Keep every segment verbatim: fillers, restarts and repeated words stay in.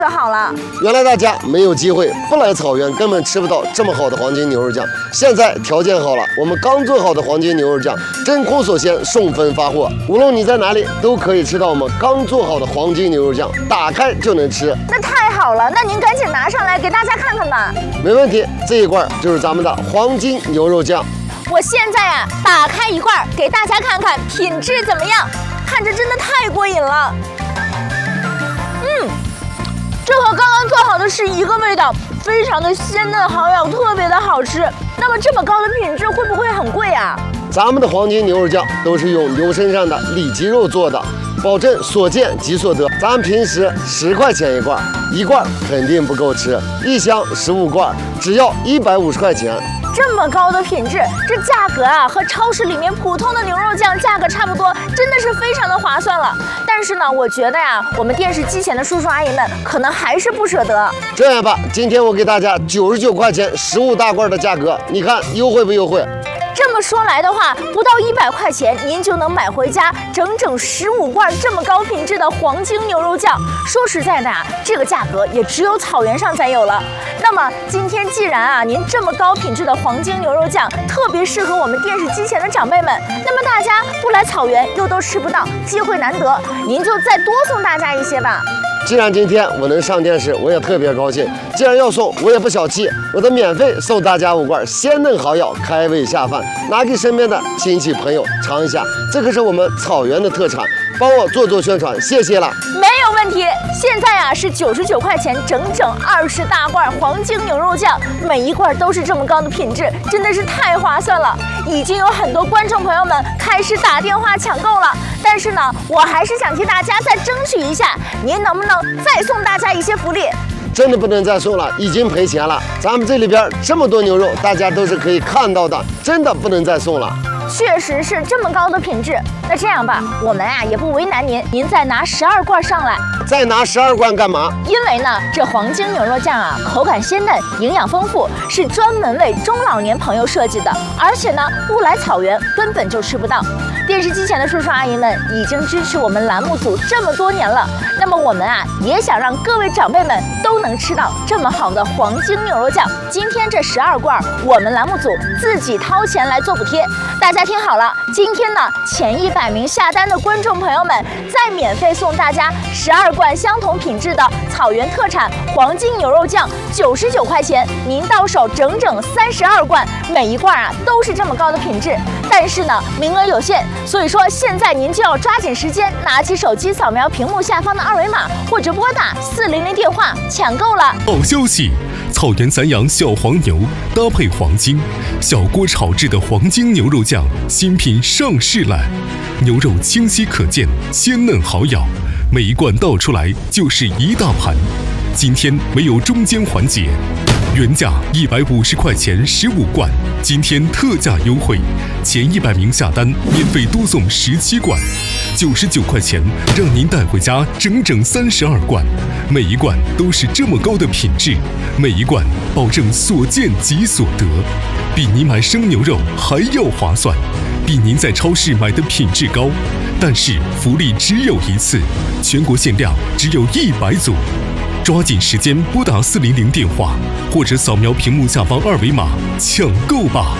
就好了。 原来大家没有机会，不来草原根本吃不到这么好的黄金牛肉酱。现在条件好了，我们刚做好的黄金牛肉酱真空锁鲜，送分发货，无论你在哪里都可以吃到我们刚做好的黄金牛肉酱，打开就能吃。 那太好了，那您赶紧拿上来给大家看看吧。 没问题，这一罐就是咱们的黄金牛肉酱。 我现在啊，打开一罐给大家看看品质怎么样，看着真的太过瘾了。嗯。这和刚刚做好的是一个味道，非常的鲜嫩好咬，特别的好吃。那么这么高的品质会不会很贵啊？ 咱们的黄金牛肉酱都是用牛身上的里脊肉做的，保证所见即所得。咱们平时十块钱一罐，一罐肯定不够吃，一箱十五罐，只要一百五十块钱。 这么高的品质，这价格啊和超市里面普通的牛肉酱价格差不多，真的是非常的划算了。但是呢，我觉得呀，我们电视机前的叔叔阿姨们可能还是不舍得。 这样吧，今天我给大家九十九块钱十五大罐的价格，你看优惠不优惠？ 这么说来的话，不到一百块钱，您就能买回家整整十五罐这么高品质的黄金牛肉酱。说实在的啊，这个价格也只有草原上才有了。那么今天既然啊，您这么高品质的黄金牛肉酱特别适合我们电视机前的长辈们，那么大家不来草原又都吃不到，机会难得，您就再多送大家一些吧。 既然今天我能上电视，我也特别高兴。既然要送，我也不小气，我得免费送大家五罐鲜嫩好咬、开胃下饭，拿给身边的亲戚朋友尝一下。这可是我们草原的特产，帮我做做宣传，谢谢了。 没有问题。现在啊是九十九块钱，整整二十大罐黄金牛肉酱，每一罐都是这么高的品质，真的是太划算了。已经有很多观众朋友们开始打电话抢购了，但是呢，我还是想替大家再争取一下，您能不能再送大家一些福利？ 真的不能再送了，已经赔钱了。咱们这里边这么多牛肉，大家都是可以看到的，真的不能再送了。 确实是这么高的品质。那这样吧，我们啊也不为难您，您再拿十二罐上来。 再拿十二罐干嘛？ 因为呢，这黄金牛肉酱啊，口感鲜嫩，营养丰富，是专门为中老年朋友设计的，而且呢，不来草原根本就吃不到。电视机前的叔叔阿姨们已经支持我们栏目组这么多年了，那么我们啊也想让各位长辈们都能吃到这么好的黄金牛肉酱。今天这十二罐，我们栏目组自己掏钱来做补贴。大家听好了，今天呢前一百名下单的观众朋友们，再免费送大家十二罐相同品质的草原特产黄金牛肉酱，九十九块钱，您到手整整三十二罐，每一罐啊都是这么高的品质。但是呢，名额有限，所以说现在您就要抓紧时间，拿起手机扫描屏幕下方的二维码，或者拨打四零零电话抢购了。 好消息！草原散养小黄牛搭配黄金小锅炒制的黄金牛肉酱新品上市了，牛肉清晰可见，鲜嫩好咬，每一罐倒出来就是一大盘。今天没有中间环节，原价一百五十块钱十五罐，今天特价优惠，前一百名下单免费多送十七罐，九十九块钱让您带回家整整三十二罐，每一罐都是这么高的品质，每一罐保证所见即所得，比您买生牛肉还要划算，比您在超市买的品质高。但是福利只有一次，全国限量只有一百组。抓紧时间拨打四零零电话，或者扫描屏幕下方二维码抢购吧。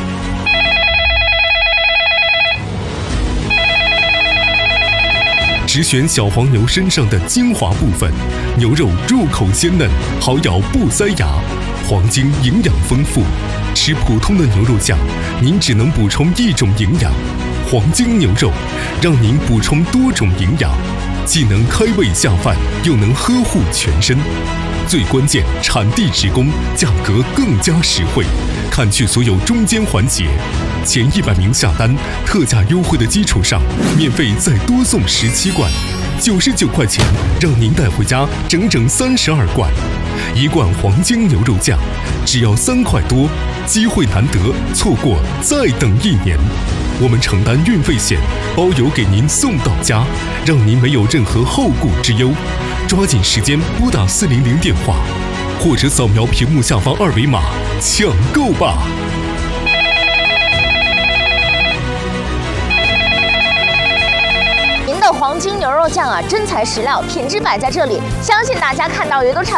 只选小黄牛身上的精华部分，牛肉入口鲜嫩，好咬不塞牙，黄金营养丰富。吃普通的牛肉酱，您只能补充一种营养，黄金牛肉让您补充多种营养，既能开胃下饭，又能呵护全身。最关键，产地直供，价格更加实惠，看去所有中间环节。前一百名下单，特价优惠的基础上，免费再多送十七罐，九十九块钱让您带回家整整三十二罐。一罐黄金牛肉酱只要三块多，机会难得，错过再等一年。我们承担运费险，包邮给您送到家，让您没有任何后顾之忧。抓紧时间拨打四零零电话，或者扫描屏幕下方二维码抢购吧。 您的黄金牛肉酱啊，真材实料，品质摆在这里，相信大家看到也都馋